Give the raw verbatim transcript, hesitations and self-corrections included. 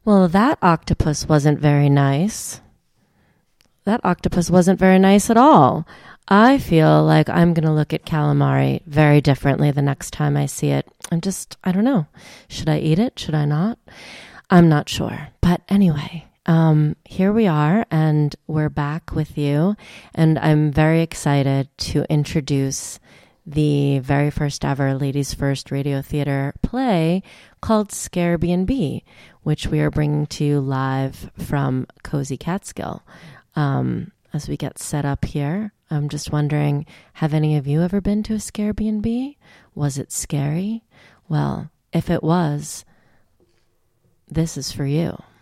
Well, that octopus wasn't very nice. That octopus wasn't very nice at all. I feel like I'm going to look at calamari very differently the next time I see it. I'm just, I don't know. Should I eat it? Should I not? I'm not sure. But anyway, um, here we are, and we're back with you. And I'm very excited to introduce the very first ever Ladies First Radio Theater play called Scarebnb, which we are bringing to you live from Cozy Catskill. Um, as we get set up here, I'm just wondering, have any of you ever been to a Scarebnb? Was it scary? Well, if it was, this is for you.